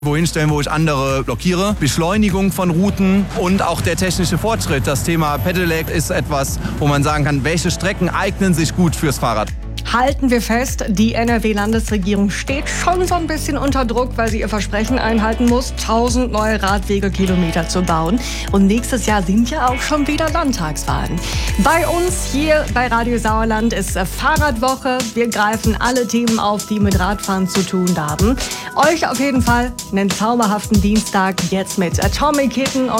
wohin stellen, wo ich andere blockiere. Beschleunigung von Routen und auch der technische Fortschritt. Das Thema Pedelec ist etwas, wo man sagen kann, welche Strecken eignen sich gut fürs Fahrrad. Halten wir fest, die NRW-Landesregierung steht schon so ein bisschen unter Druck, weil sie ihr Versprechen einhalten muss, 1000 neue Radwegekilometer zu bauen. Und nächstes Jahr sind ja auch schon wieder Landtagswahlen. Bei uns hier bei Radio Sauerland ist Fahrradwoche. Wir greifen alle Themen auf, die mit Radfahren zu tun haben. Euch auf jeden Fall einen zauberhaften Dienstag jetzt mit Atomic Kitten.